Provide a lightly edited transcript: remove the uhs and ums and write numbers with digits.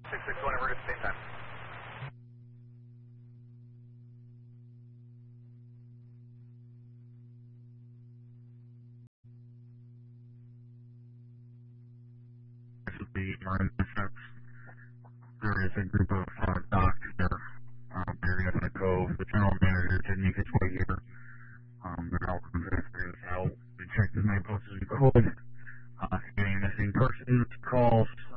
661, and we're good at the same time. This would be Marine Defense. There is a group of docs there. Area of the Cove. The general manager didn't make his way here. They're all contractors out. We checked as many posts as we could. Getting missing persons calls.